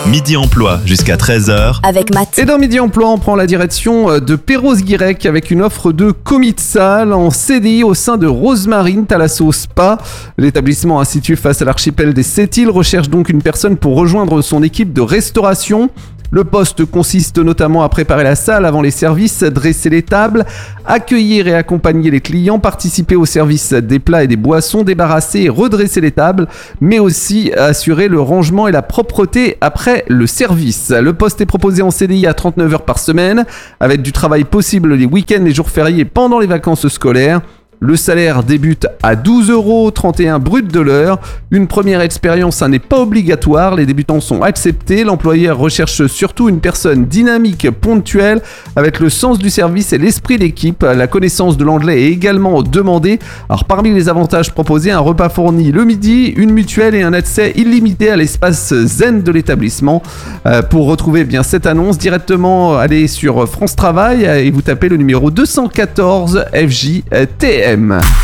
Midi Emploi jusqu'à 13h. Avec Matt. Et dans Midi Emploi, on prend la direction de Perros-Guirec avec une offre de commis de salle en CDI au sein de Rosemarine Thalasso Spa. L'établissement situé face à l'archipel des Sept-Îles recherche donc une personne pour rejoindre son équipe de restauration. Le poste consiste notamment à préparer la salle avant les services, dresser les tables, accueillir et accompagner les clients, participer au service des plats et des boissons, débarrasser et redresser les tables, mais aussi assurer le rangement et la propreté après le service. Le poste est proposé en CDI à 39 heures par semaine, avec du travail possible les week-ends, les jours fériés et pendant les vacances scolaires. Le salaire débute à 12,31 € brut de l'heure. Une première expérience n'est pas obligatoire, les débutants sont acceptés. L'employeur recherche surtout une personne dynamique, ponctuelle, avec le sens du service et l'esprit d'équipe. La connaissance de l'anglais est également demandée. Alors parmi les avantages proposés, un repas fourni le midi, une mutuelle et un accès illimité à l'espace zen de l'établissement. Pour retrouver bien cette annonce, directement allez sur France Travail et vous tapez le numéro 214 FJTM.